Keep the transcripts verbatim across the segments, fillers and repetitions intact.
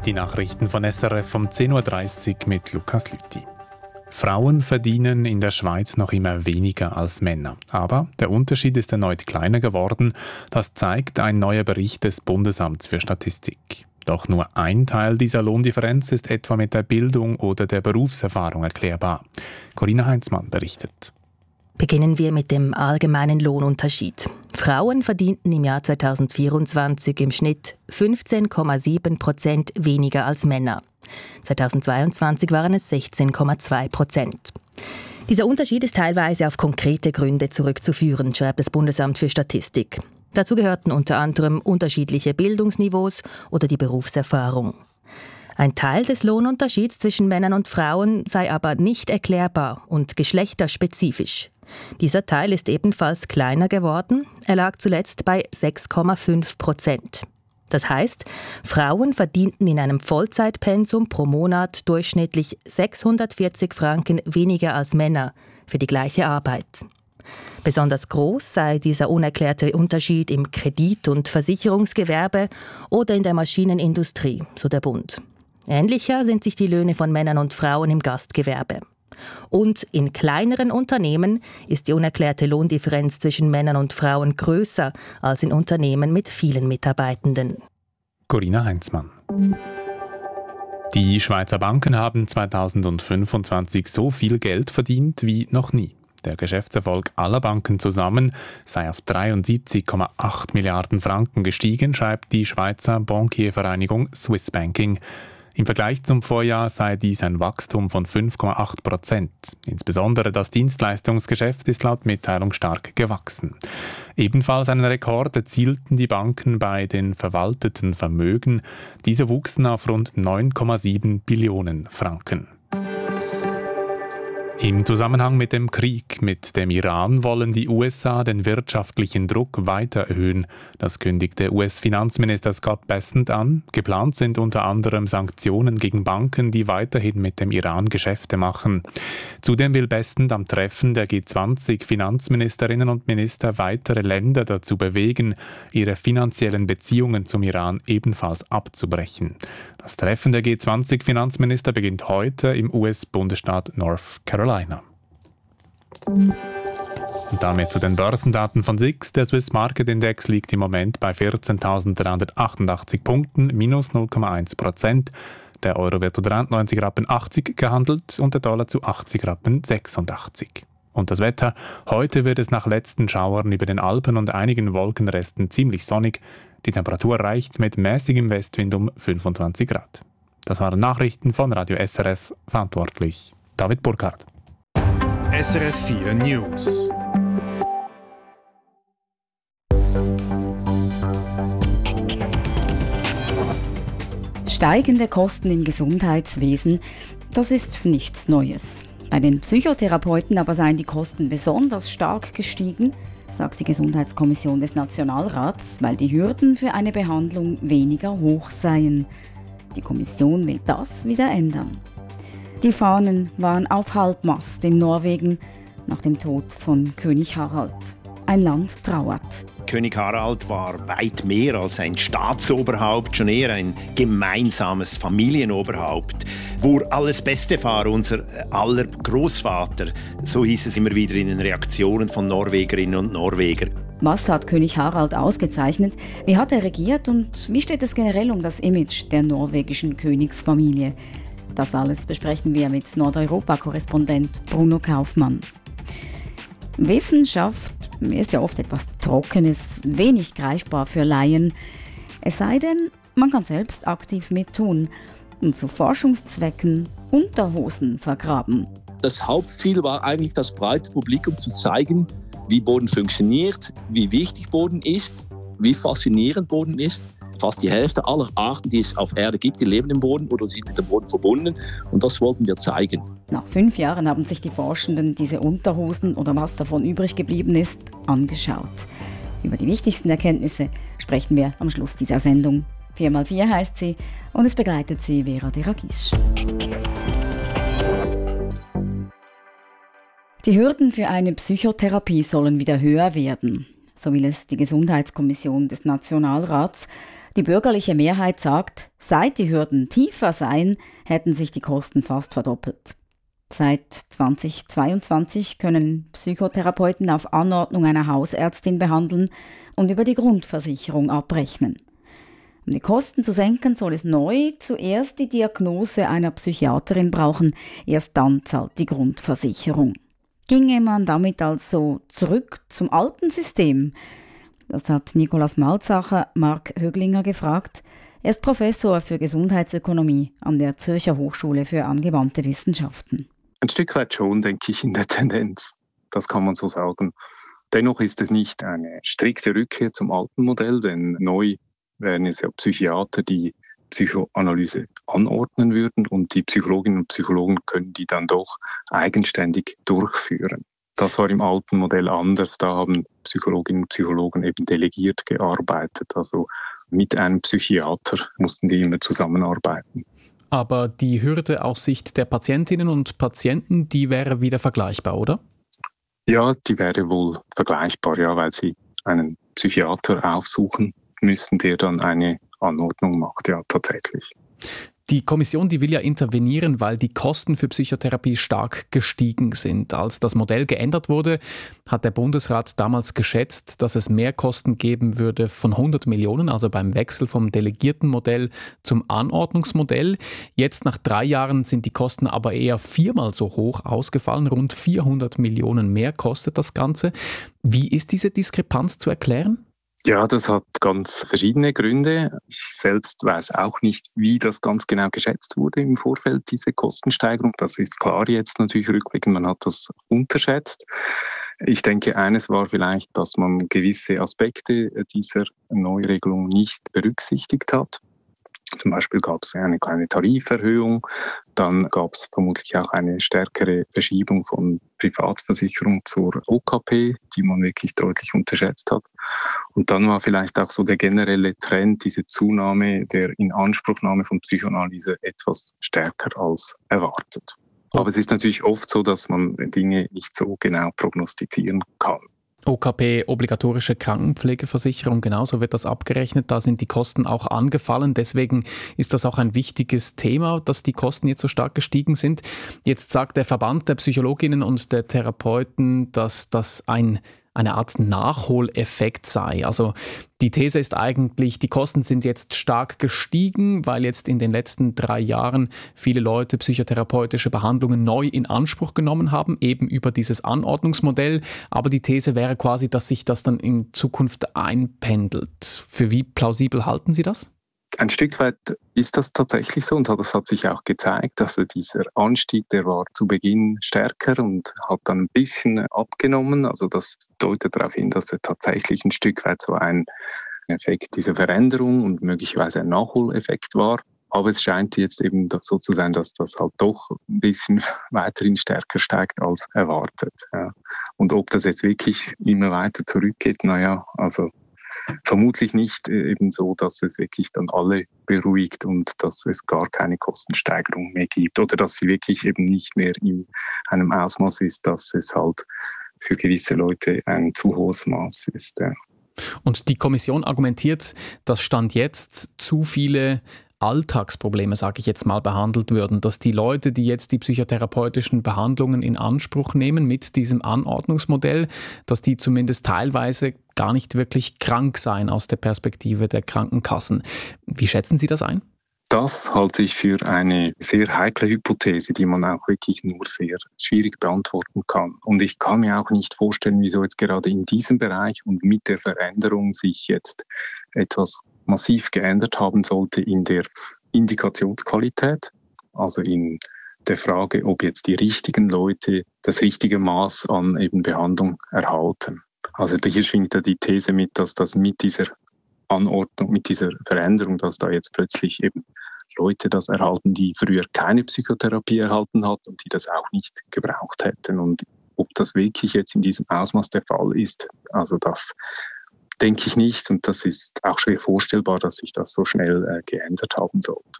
Die Nachrichten von S R F um zehn Uhr dreißig mit Lukas Lüthi. Frauen verdienen in der Schweiz noch immer weniger als Männer. Aber der Unterschied ist erneut kleiner geworden. Das zeigt ein neuer Bericht des Bundesamts für Statistik. Doch nur ein Teil dieser Lohndifferenz ist etwa mit der Bildung oder der Berufserfahrung erklärbar. Corinna Heinzmann berichtet. Beginnen wir mit dem allgemeinen Lohnunterschied. Frauen verdienten im Jahr zweitausendvierundzwanzig im Schnitt fünfzehn Komma sieben Prozent weniger als Männer. zweitausendzweiundzwanzig waren es sechzehn Komma zwei Prozent. Dieser Unterschied ist teilweise auf konkrete Gründe zurückzuführen, schreibt das Bundesamt für Statistik. Dazu gehörten unter anderem unterschiedliche Bildungsniveaus oder die Berufserfahrung. Ein Teil des Lohnunterschieds zwischen Männern und Frauen sei aber nicht erklärbar und geschlechterspezifisch. Dieser Teil ist ebenfalls kleiner geworden. Er lag zuletzt bei sechs Komma fünf Prozent. Das heißt, Frauen verdienten in einem Vollzeitpensum pro Monat durchschnittlich sechshundertvierzig Franken weniger als Männer für die gleiche Arbeit. Besonders groß sei dieser unerklärte Unterschied im Kredit- und Versicherungsgewerbe oder in der Maschinenindustrie, so der Bund. Ähnlicher sind sich die Löhne von Männern und Frauen im Gastgewerbe. Und in kleineren Unternehmen ist die unerklärte Lohndifferenz zwischen Männern und Frauen größer als in Unternehmen mit vielen Mitarbeitenden. Corinna Heinzmann. Die Schweizer Banken haben zweitausendfünfundzwanzig so viel Geld verdient wie noch nie. Der Geschäftserfolg aller Banken zusammen sei auf dreiundsiebzig Komma acht Milliarden Franken gestiegen, schreibt die Schweizer Bankiervereinigung Swiss Banking. Im Vergleich zum Vorjahr sei dies ein Wachstum von fünf Komma acht Prozent. Insbesondere das Dienstleistungsgeschäft ist laut Mitteilung stark gewachsen. Ebenfalls einen Rekord erzielten die Banken bei den verwalteten Vermögen. Diese wuchsen auf rund neun Komma sieben Billionen Franken. Im Zusammenhang mit dem Krieg mit dem Iran wollen die U S A den wirtschaftlichen Druck weiter erhöhen. Das kündigte U S-Finanzminister Scott Bessent an. Geplant sind unter anderem Sanktionen gegen Banken, die weiterhin mit dem Iran Geschäfte machen. Zudem will Bessent am Treffen der G zwanzig Finanzministerinnen und Minister weitere Länder dazu bewegen, ihre finanziellen Beziehungen zum Iran ebenfalls abzubrechen. Das Treffen der G zwanzig Finanzminister beginnt heute im U S-Bundesstaat North Carolina. Und damit zu den Börsendaten von S I X. Der Swiss Market Index liegt im Moment bei vierzehntausenddreihundertachtundachtzig Punkten, minus null Komma eins Prozent. Der Euro wird zu dreiundneunzig Rappen achtzig gehandelt und der Dollar zu achtzig Rappen sechsundachtzig. Und das Wetter? Heute wird es nach letzten Schauern über den Alpen und einigen Wolkenresten ziemlich sonnig. Die Temperatur reicht mit mäßigem Westwind um fünfundzwanzig Grad. Das waren Nachrichten von Radio S R F, verantwortlich David Burkhardt. S R F vier News. Steigende Kosten im Gesundheitswesen, das ist nichts Neues. Bei den Psychotherapeuten aber seien die Kosten besonders stark gestiegen, sagt die Gesundheitskommission des Nationalrats, weil die Hürden für eine Behandlung weniger hoch seien. Die Kommission will das wieder ändern. Die Fahnen waren auf Halbmast in Norwegen nach dem Tod von König Harald. Ein Land trauert. König Harald war weit mehr als ein Staatsoberhaupt, schon eher ein gemeinsames Familienoberhaupt, wo alles Beste war, unser aller Großvater. So hieß es immer wieder in den Reaktionen von Norwegerinnen und Norweger. Was hat König Harald ausgezeichnet? Wie hat er regiert und wie steht es generell um das Image der norwegischen Königsfamilie? Das alles besprechen wir mit Nordeuropa-Korrespondent Bruno Kaufmann. Wissenschaft ist ja oft etwas Trockenes, wenig greifbar für Laien. Es sei denn, man kann selbst aktiv mittun und zu Forschungszwecken Unterhosen vergraben. Das Hauptziel war eigentlich, das breite Publikum zu zeigen, wie Boden funktioniert, wie wichtig Boden ist, wie faszinierend Boden ist. Fast die Hälfte aller Arten, die es auf Erde gibt, die leben im Boden oder sind mit dem Boden verbunden. Und das wollten wir zeigen. Nach fünf Jahren haben sich die Forschenden diese Unterhosen oder was davon übrig geblieben ist, angeschaut. Über die wichtigsten Erkenntnisse sprechen wir am Schluss dieser Sendung. vier mal vier heißt sie und es begleitet sie Vera Derakisch. Die Hürden für eine Psychotherapie sollen wieder höher werden. So will es die Gesundheitskommission des Nationalrats. Die bürgerliche Mehrheit sagt, seit die Hürden tiefer seien, hätten sich die Kosten fast verdoppelt. Seit zweitausendzweiundzwanzig können Psychotherapeuten auf Anordnung einer Hausärztin behandeln und über die Grundversicherung abrechnen. Um die Kosten zu senken, soll es neu zuerst die Diagnose einer Psychiaterin brauchen, erst dann zahlt die Grundversicherung. Ginge man damit also zurück zum alten System? Das hat Nikolaus Malzacher Marc Höglinger gefragt. Er ist Professor für Gesundheitsökonomie an der Zürcher Hochschule für angewandte Wissenschaften. Ein Stück weit schon, denke ich, in der Tendenz. Das kann man so sagen. Dennoch ist es nicht eine strikte Rückkehr zum alten Modell, denn neu wären es ja Psychiater, die Psychoanalyse anordnen würden und die Psychologinnen und Psychologen können die dann doch eigenständig durchführen. Das war im alten Modell anders. Da haben Psychologinnen und Psychologen eben delegiert gearbeitet. Also mit einem Psychiater mussten die immer zusammenarbeiten. Aber die Hürde aus Sicht der Patientinnen und Patienten, die wäre wieder vergleichbar, oder? Ja, die wäre wohl vergleichbar, ja, weil sie einen Psychiater aufsuchen müssen, der dann eine Anordnung macht, ja, tatsächlich. Die Kommission, die will ja intervenieren, weil die Kosten für Psychotherapie stark gestiegen sind. Als das Modell geändert wurde, hat der Bundesrat damals geschätzt, dass es Mehrkosten geben würde von hundert Millionen, also beim Wechsel vom delegierten Modell zum Anordnungsmodell. Jetzt nach drei Jahren sind die Kosten aber eher viermal so hoch ausgefallen. Rund vierhundert Millionen mehr kostet das Ganze. Wie ist diese Diskrepanz zu erklären? Ja, das hat ganz verschiedene Gründe. Ich selbst weiß auch nicht, wie das ganz genau geschätzt wurde im Vorfeld, diese Kostensteigerung. Das ist klar jetzt natürlich rückblickend, man hat das unterschätzt. Ich denke, eines war vielleicht, dass man gewisse Aspekte dieser Neuregelung nicht berücksichtigt hat. Zum Beispiel gab es eine kleine Tariferhöhung, dann gab es vermutlich auch eine stärkere Verschiebung von Privatversicherung zur O K P, die man wirklich deutlich unterschätzt hat. Und dann war vielleicht auch so der generelle Trend, diese Zunahme der Inanspruchnahme von Psychoanalyse etwas stärker als erwartet. Aber es ist natürlich oft so, dass man Dinge nicht so genau prognostizieren kann. O K P, obligatorische Krankenpflegeversicherung, genauso wird das abgerechnet. Da sind die Kosten auch angefallen. Deswegen ist das auch ein wichtiges Thema, dass die Kosten jetzt so stark gestiegen sind. Jetzt sagt der Verband der Psychologinnen und der Therapeuten, dass das ein eine Art Nachholeffekt sei. Also die These ist eigentlich, die Kosten sind jetzt stark gestiegen, weil jetzt in den letzten drei Jahren viele Leute psychotherapeutische Behandlungen neu in Anspruch genommen haben, eben über dieses Anordnungsmodell. Aber die These wäre quasi, dass sich das dann in Zukunft einpendelt. Für wie plausibel halten Sie das? Ein Stück weit ist das tatsächlich so und das hat sich auch gezeigt, dass dieser Anstieg, der war zu Beginn stärker und hat dann ein bisschen abgenommen. Also das deutet darauf hin, dass es tatsächlich ein Stück weit so ein Effekt dieser Veränderung und möglicherweise ein Nachholeffekt war. Aber es scheint jetzt eben so zu sein, dass das halt doch ein bisschen weiterhin stärker steigt als erwartet. Ja. Und ob das jetzt wirklich immer weiter zurückgeht, naja, also vermutlich nicht eben so, dass es wirklich dann alle beruhigt und dass es gar keine Kostensteigerung mehr gibt oder dass sie wirklich eben nicht mehr in einem Ausmaß ist, dass es halt für gewisse Leute ein zu hohes Maß ist. Ja. Und die Kommission argumentiert, dass Stand jetzt zu viele Alltagsprobleme, sage ich jetzt mal, behandelt würden, dass die Leute, die jetzt die psychotherapeutischen Behandlungen in Anspruch nehmen mit diesem Anordnungsmodell, dass die zumindest teilweise gar nicht wirklich krank seien aus der Perspektive der Krankenkassen. Wie schätzen Sie das ein? Das halte ich für eine sehr heikle Hypothese, die man auch wirklich nur sehr schwierig beantworten kann. Und ich kann mir auch nicht vorstellen, wieso jetzt gerade in diesem Bereich und mit der Veränderung sich jetzt etwas massiv geändert haben sollte in der Indikationsqualität, also in der Frage, ob jetzt die richtigen Leute das richtige Maß an eben Behandlung erhalten. Also hier schwingt ja die These mit, dass das mit dieser Anordnung, mit dieser Veränderung, dass da jetzt plötzlich eben Leute das erhalten, die früher keine Psychotherapie erhalten hatten und die das auch nicht gebraucht hätten. Und ob das wirklich jetzt in diesem Ausmaß der Fall ist, also das denke ich nicht und das ist auch schwer vorstellbar, dass sich das so schnell äh, geändert haben sollte.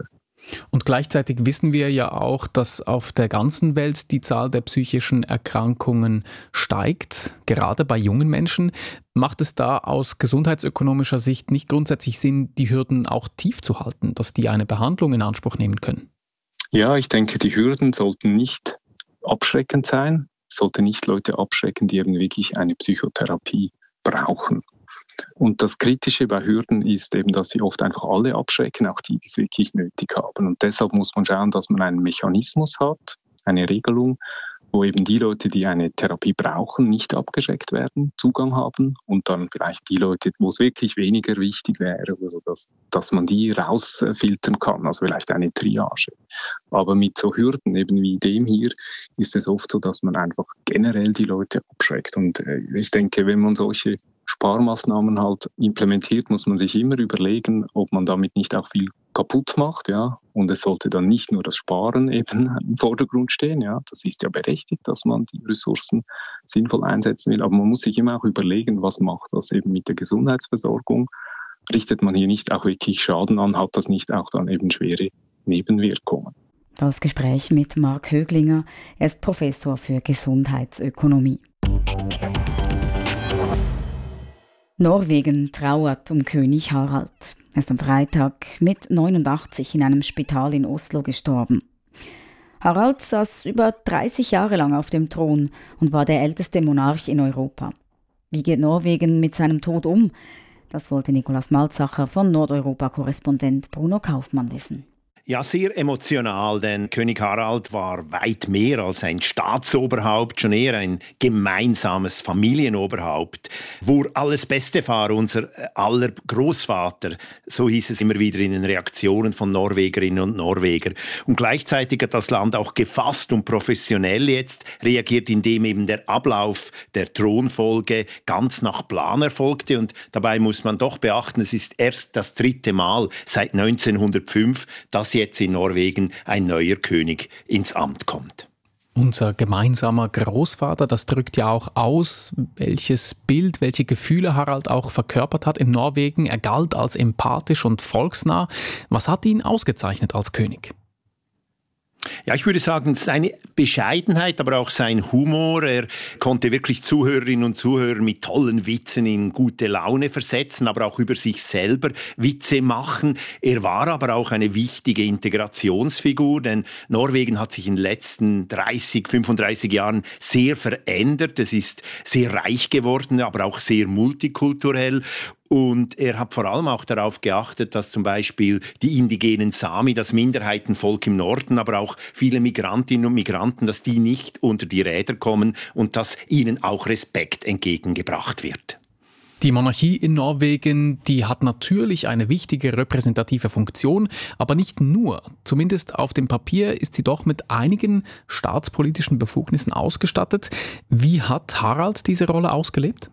Und gleichzeitig wissen wir ja auch, dass auf der ganzen Welt die Zahl der psychischen Erkrankungen steigt, gerade bei jungen Menschen. Macht es da aus gesundheitsökonomischer Sicht nicht grundsätzlich Sinn, die Hürden auch tief zu halten, dass die eine Behandlung in Anspruch nehmen können? Ja, ich denke, die Hürden sollten nicht abschreckend sein, sollte nicht Leute abschrecken, die eben wirklich eine Psychotherapie brauchen. Und das Kritische bei Hürden ist eben, dass sie oft einfach alle abschrecken, auch die, die es wirklich nötig haben. Und deshalb muss man schauen, dass man einen Mechanismus hat, eine Regelung, wo eben die Leute, die eine Therapie brauchen, nicht abgeschreckt werden, Zugang haben und dann vielleicht die Leute, wo es wirklich weniger wichtig wäre, also dass, dass man die rausfiltern kann, also vielleicht eine Triage. Aber mit so Hürden eben wie dem hier ist es oft so, dass man einfach generell die Leute abschreckt. Und ich denke, wenn man solche Sparmaßnahmen halt implementiert, muss man sich immer überlegen, ob man damit nicht auch viel kaputt macht, ja. Und es sollte dann nicht nur das Sparen eben im Vordergrund stehen, ja. Das ist ja berechtigt, dass man die Ressourcen sinnvoll einsetzen will. Aber man muss sich immer auch überlegen, was macht das eben mit der Gesundheitsversorgung? Richtet man hier nicht auch wirklich Schaden an? Hat das nicht auch dann eben schwere Nebenwirkungen? Das Gespräch mit Marc Höglinger. Er ist Professor für Gesundheitsökonomie. Norwegen trauert um König Harald. Er ist am Freitag mit neunundachtzig in einem Spital in Oslo gestorben. Harald saß über dreißig Jahre lang auf dem Thron und war der älteste Monarch in Europa. Wie geht Norwegen mit seinem Tod um? Das wollte Nikolaus Malzacher von Nordeuropa-Korrespondent Bruno Kaufmann wissen. Ja, sehr emotional, denn König Harald war weit mehr als ein Staatsoberhaupt, schon eher ein gemeinsames Familienoberhaupt, wo alles Beste war, unser aller Großvater. So hieß es immer wieder in den Reaktionen von Norwegerinnen und Norweger. Und gleichzeitig hat das Land auch gefasst und professionell jetzt reagiert, indem eben der Ablauf der Thronfolge ganz nach Plan erfolgte. Und dabei muss man doch beachten, es ist erst das dritte Mal seit neunzehnhundertfünf, dass jetzt in Norwegen ein neuer König ins Amt kommt. Unser gemeinsamer Großvater, das drückt ja auch aus, welches Bild, welche Gefühle Harald auch verkörpert hat in Norwegen. Er galt als empathisch und volksnah. Was hat ihn ausgezeichnet als König? Ja, ich würde sagen, seine Bescheidenheit, aber auch sein Humor. Er konnte wirklich Zuhörerinnen und Zuhörer mit tollen Witzen in gute Laune versetzen, aber auch über sich selber Witze machen. Er war aber auch eine wichtige Integrationsfigur, denn Norwegen hat sich in den letzten dreißig, fünfunddreißig Jahren sehr verändert. Es ist sehr reich geworden, aber auch sehr multikulturell. Und er hat vor allem auch darauf geachtet, dass zum Beispiel die indigenen Sami, das Minderheitenvolk im Norden, aber auch viele Migrantinnen und Migranten, dass die nicht unter die Räder kommen und dass ihnen auch Respekt entgegengebracht wird. Die Monarchie in Norwegen, die hat natürlich eine wichtige repräsentative Funktion, aber nicht nur. Zumindest auf dem Papier ist sie doch mit einigen staatspolitischen Befugnissen ausgestattet. Wie hat Harald diese Rolle ausgelebt?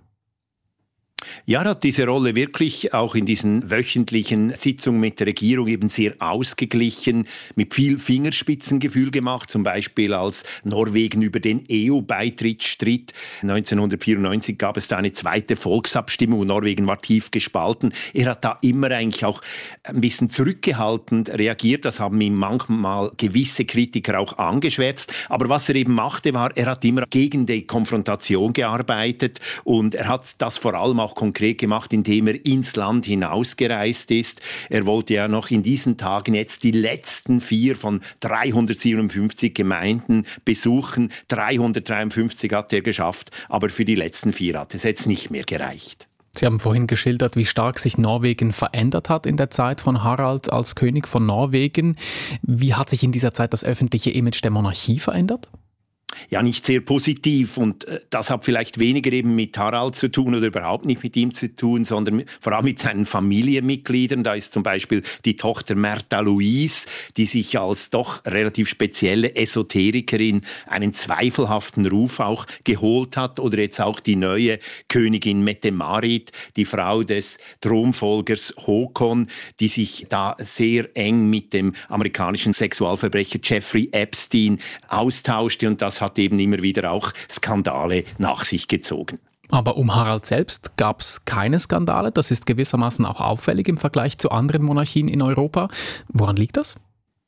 Ja, er hat diese Rolle wirklich auch in diesen wöchentlichen Sitzungen mit der Regierung eben sehr ausgeglichen, mit viel Fingerspitzengefühl gemacht, zum Beispiel als Norwegen über den E U-Beitritt stritt. neunzehnhundertvierundneunzig gab es da eine zweite Volksabstimmung und Norwegen war tief gespalten. Er hat da immer eigentlich auch ein bisschen zurückgehaltend reagiert, das haben ihm manchmal gewisse Kritiker auch angeschwärzt. Aber was er eben machte, war, er hat immer gegen die Konfrontation gearbeitet und er hat das vor allem auch konkret gemacht, indem er ins Land hinausgereist ist. Er wollte ja noch in diesen Tagen jetzt die letzten vier von dreihundertsiebenundfünfzig Gemeinden besuchen. dreihundertdreiundfünfzig hat er geschafft, aber für die letzten vier hat es jetzt nicht mehr gereicht. Sie haben vorhin geschildert, wie stark sich Norwegen verändert hat in der Zeit von Harald als König von Norwegen. Wie hat sich in dieser Zeit das öffentliche Image der Monarchie verändert? Ja, nicht sehr positiv und das hat vielleicht weniger eben mit Harald zu tun oder überhaupt nicht mit ihm zu tun, sondern mit, vor allem mit seinen Familienmitgliedern. Da ist zum Beispiel die Tochter Märtha Louise, die sich als doch relativ spezielle Esoterikerin einen zweifelhaften Ruf auch geholt hat. Oder jetzt auch die neue Königin Mette-Marit, die Frau des Thronfolgers Håkon, die sich da sehr eng mit dem amerikanischen Sexualverbrecher Jeffrey Epstein austauschte und das hat eben immer wieder auch Skandale nach sich gezogen. Aber um Harald selbst gab es keine Skandale. Das ist gewissermaßen auch auffällig im Vergleich zu anderen Monarchien in Europa. Woran liegt das?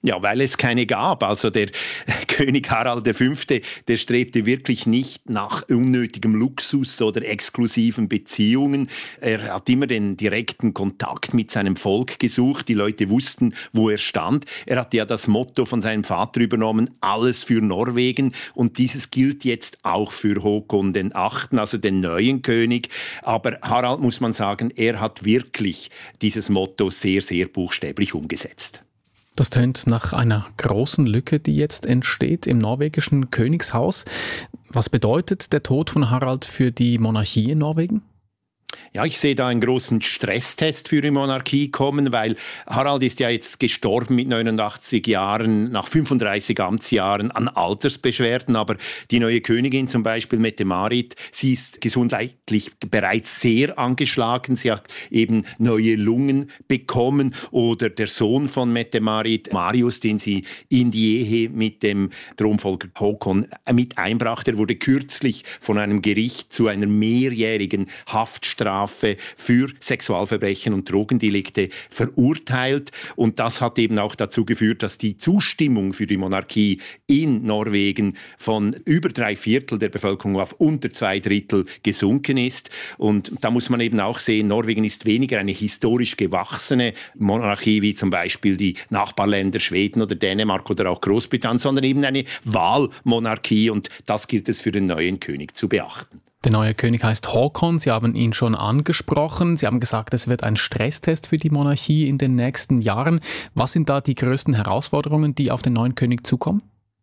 Ja, weil es keine gab. Also der König Harald der Fünfte, der strebte wirklich nicht nach unnötigem Luxus oder exklusiven Beziehungen. Er hat immer den direkten Kontakt mit seinem Volk gesucht. Die Leute wussten, wo er stand. Er hatte ja das Motto von seinem Vater übernommen, alles für Norwegen. Und dieses gilt jetzt auch für Håkon den Achten, also den neuen König. Aber Harald, muss man sagen, er hat wirklich dieses Motto sehr, sehr buchstäblich umgesetzt. Das tönt nach einer großen Lücke, die jetzt entsteht im norwegischen Königshaus. Was bedeutet der Tod von Harald für die Monarchie in Norwegen? Ja, ich sehe da einen großen Stresstest für die Monarchie kommen, weil Harald ist ja jetzt gestorben mit neunundachtzig Jahren, nach fünfunddreißig Amtsjahren an Altersbeschwerden. Aber die neue Königin zum Beispiel, Mette-Marit, sie ist gesundheitlich bereits sehr angeschlagen. Sie hat eben neue Lungen bekommen. Oder der Sohn von Mette-Marit, Marius, den sie in die Ehe mit dem Thronfolger Håkon mit einbrachte, der wurde kürzlich von einem Gericht zu einer mehrjährigen Haftstrafe für Sexualverbrechen und Drogendelikte verurteilt. Und das hat eben auch dazu geführt, dass die Zustimmung für die Monarchie in Norwegen von über drei Viertel der Bevölkerung auf unter zwei Drittel gesunken ist. Und da muss man eben auch sehen, Norwegen ist weniger eine historisch gewachsene Monarchie wie zum Beispiel die Nachbarländer Schweden oder Dänemark oder auch Großbritannien, sondern eben eine Wahlmonarchie. Und das gilt es für den neuen König zu beachten. Der neue König heißt Håkon, Sie haben ihn schon angesprochen. Sie haben gesagt, es wird ein Stresstest für die Monarchie in den nächsten Jahren. Was sind da die größten Herausforderungen, die auf den neuen König zukommen?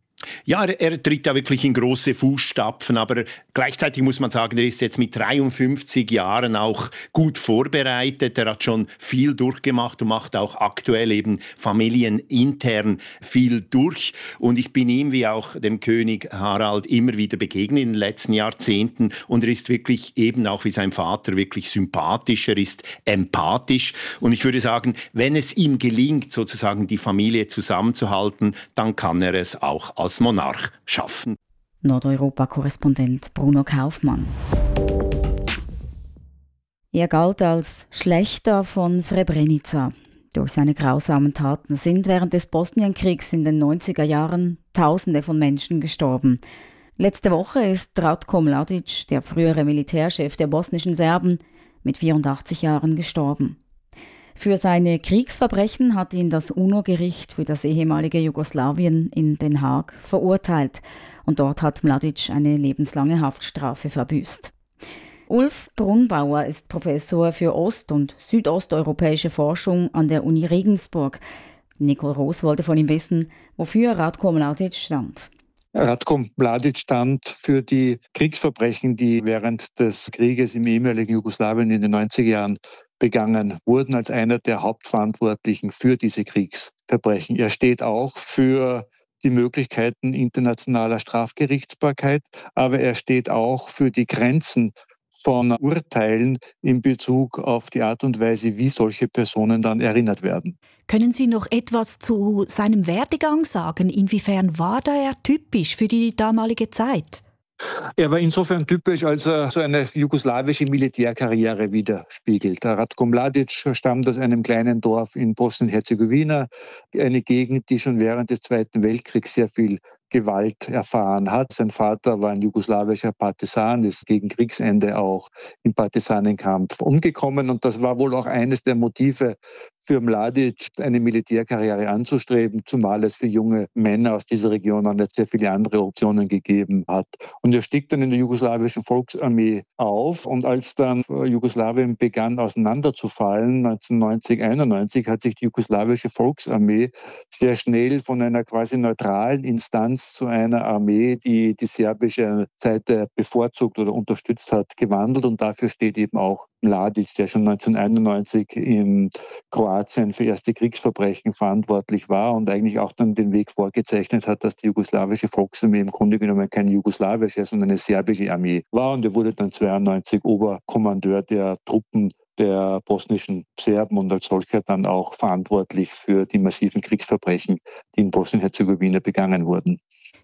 Ja, er, er tritt da wirklich in große Fußstapfen, aber gleichzeitig muss man sagen, er ist jetzt mit dreiundfünfzig Jahren auch gut vorbereitet. Er hat schon viel durchgemacht und macht auch aktuell eben familienintern viel durch. Und ich bin ihm wie auch dem König Harald immer wieder begegnet in den letzten Jahrzehnten. Und er ist wirklich eben auch wie sein Vater wirklich sympathisch, er ist empathisch. Und ich würde sagen, wenn es ihm gelingt, sozusagen die Familie zusammenzuhalten, dann kann er es auch als Monarch schaffen. Nordeuropa-Korrespondent Bruno Kaufmann. Er galt als Schlächter von Srebrenica. Durch seine grausamen Taten sind während des Bosnienkriegs in den neunziger Jahren Tausende von Menschen gestorben. Letzte Woche ist Ratko Mladic, der frühere Militärchef der bosnischen Serben, mit vierundachtzig Jahren gestorben. Für seine Kriegsverbrechen hat ihn das UNO-Gericht für das ehemalige Jugoslawien in Den Haag verurteilt. Und dort hat Mladic eine lebenslange Haftstrafe verbüßt. Ulf Brunbauer ist Professor für ost- und südosteuropäische Forschung an der Uni Regensburg. Nicole Roos wollte von ihm wissen, wofür Ratko Mladic stand. Ratko Mladic stand für die Kriegsverbrechen, die während des Krieges im ehemaligen Jugoslawien in den neunziger Jahren begangen wurden, als einer der Hauptverantwortlichen für diese Kriegsverbrechen. Er steht auch für die Möglichkeiten internationaler Strafgerichtsbarkeit, aber er steht auch für die Grenzen von Urteilen in Bezug auf die Art und Weise, wie solche Personen dann erinnert werden. Können Sie noch etwas zu seinem Werdegang sagen? Inwiefern war da er typisch für die damalige Zeit? Er war insofern typisch, als er so eine jugoslawische Militärkarriere widerspiegelt. Ratko Mladic stammt aus einem kleinen Dorf in Bosnien-Herzegowina, eine Gegend, die schon während des Zweiten Weltkriegs sehr viel Gewalt erfahren hat. Sein Vater war ein jugoslawischer Partisan, ist gegen Kriegsende auch im Partisanenkampf umgekommen. Und das war wohl auch eines der Motive für Mladic, eine Militärkarriere anzustreben, zumal es für junge Männer aus dieser Region auch nicht sehr viele andere Optionen gegeben hat. Und er stieg dann in der jugoslawischen Volksarmee auf. Und als dann Jugoslawien begann auseinanderzufallen, neunzehnhundertneunzig, einundneunzig, hat sich die jugoslawische Volksarmee sehr schnell von einer quasi neutralen Instanz zu einer Armee, die die serbische Seite bevorzugt oder unterstützt hat, gewandelt. Und dafür steht eben auch Mladic, der schon neunzehnhunderteinundneunzig in Kroatien für erste Kriegsverbrechen verantwortlich war und eigentlich auch dann den Weg vorgezeichnet hat, dass die jugoslawische Volksarmee im Grunde genommen keine jugoslawische, sondern eine serbische Armee war. Und er wurde dann zweiundneunzig Oberkommandeur der Truppen der bosnischen Serben und als solcher dann auch verantwortlich für die massiven Kriegsverbrechen, die in Bosnien-Herzegowina begangen wurden.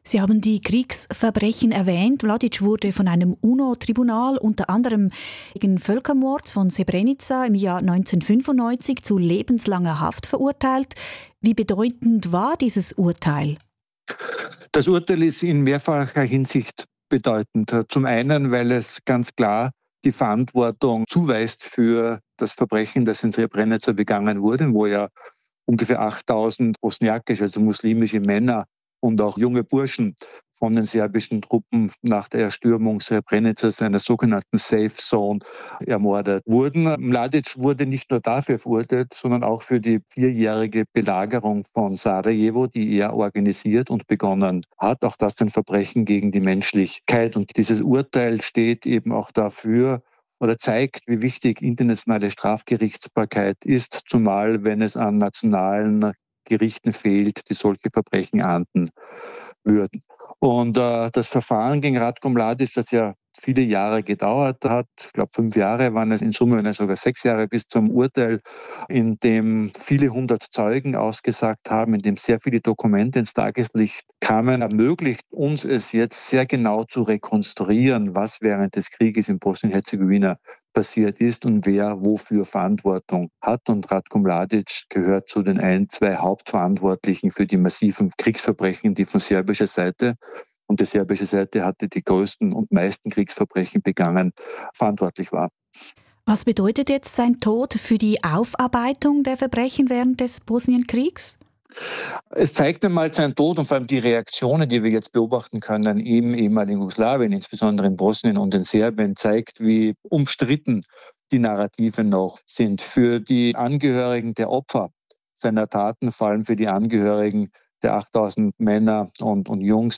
Sie haben die Kriegsverbrechen erwähnt. Mladic wurde von einem UNO-Tribunal unter anderem wegen Völkermords von Srebrenica im Jahr neunzehnhundertfünfundneunzig zu lebenslanger Haft verurteilt. Wie bedeutend war dieses Urteil? Das Urteil ist in mehrfacher Hinsicht bedeutend. Zum einen, weil es ganz klar die Verantwortung zuweist für das Verbrechen, das in Srebrenica begangen wurde, wo ja ungefähr achttausend bosniakische, also muslimische Männer und auch junge Burschen von den serbischen Truppen nach der Erstürmung Srebrenicas, einer sogenannten Safe Zone, ermordet wurden. Mladic wurde nicht nur dafür verurteilt, sondern auch für die vierjährige Belagerung von Sarajevo, die er organisiert und begonnen hat. Auch das ein Verbrechen gegen die Menschlichkeit. Und dieses Urteil steht eben auch dafür, oder zeigt, wie wichtig internationale Strafgerichtsbarkeit ist, zumal wenn es an nationalen Gerichten fehlt, die solche Verbrechen ahnden würden. Und äh, das Verfahren gegen Ratko Mladic, das ja viele Jahre gedauert hat, ich glaube fünf Jahre waren es in Summe, wenn sogar sechs Jahre bis zum Urteil, in dem viele hundert Zeugen ausgesagt haben, in dem sehr viele Dokumente ins Tageslicht kamen, ermöglicht uns es jetzt sehr genau zu rekonstruieren, was während des Krieges in Bosnien-Herzegowina passiert ist und wer wofür Verantwortung hat. Und Ratko Mladic gehört zu den ein, zwei Hauptverantwortlichen für die massiven Kriegsverbrechen, die von serbischer Seite, und die serbische Seite hatte die größten und meisten Kriegsverbrechen begangen, verantwortlich war. Was bedeutet jetzt sein Tod für die Aufarbeitung der Verbrechen während des Bosnienkriegs? Es zeigt einmal sein Tod und vor allem die Reaktionen, die wir jetzt beobachten können im ehemaligen Jugoslawien, insbesondere in Bosnien und in Serbien, zeigt, wie umstritten die Narrative noch sind. Für die Angehörigen der Opfer seiner Taten, vor allem für die Angehörigen der achttausend Männer und, und Jungs,